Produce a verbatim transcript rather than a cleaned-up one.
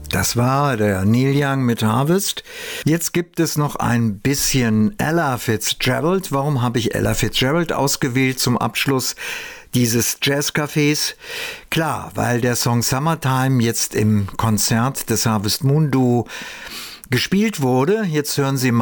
Das war der Neil Young mit Harvest. Jetzt gibt es noch ein bisschen Ella Fitzgerald. Warum habe ich Ella Fitzgerald ausgewählt zum Abschluss dieses Jazzcafés? Klar, weil der Song Summertime jetzt im Konzert des Harvest Moon Duo gespielt wurde. Jetzt hören Sie mal